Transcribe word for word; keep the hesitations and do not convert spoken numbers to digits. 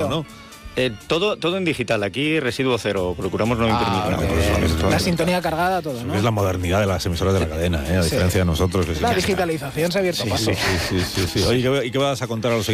¿no? Eh, todo, todo en digital, aquí residuo cero, procuramos no imprimir Ah, nada. eh, la sintonía cargada, todo, ¿no? Es la modernidad de las emisoras de la cadena, ¿eh? A diferencia sí. de nosotros. Que la digitalización se ha abierto sí, paso. Sí, sí, sí, sí, sí. Oye, ¿y qué, ¿y qué vas a contar a los